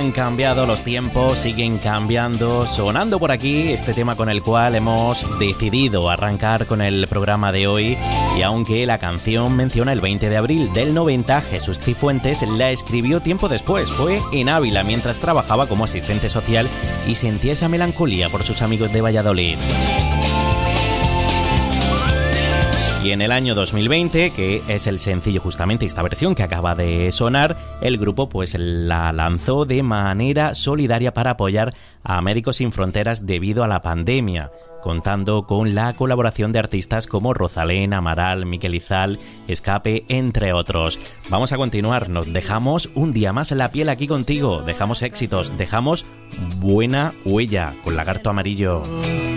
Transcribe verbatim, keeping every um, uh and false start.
han cambiado los tiempos, siguen cambiando, sonando por aquí este tema con el cual hemos decidido arrancar con el programa de hoy. Y aunque la canción menciona el veinte de abril del noventa, Jesús Cifuentes la escribió tiempo después. Fue en Ávila mientras trabajaba como asistente social y sentía esa melancolía por sus amigos de Valladolid. Y en el año dos mil veinte, que es el sencillo justamente esta versión que acaba de sonar, el grupo pues la lanzó de manera solidaria para apoyar a Médicos Sin Fronteras debido a la pandemia, contando con la colaboración de artistas como Rosalén, Amaral, Miquel Izal, Escape, entre otros. Vamos a continuar, nos dejamos un día más en la piel aquí contigo, dejamos éxitos, dejamos buena huella con Lagarto Amarillo.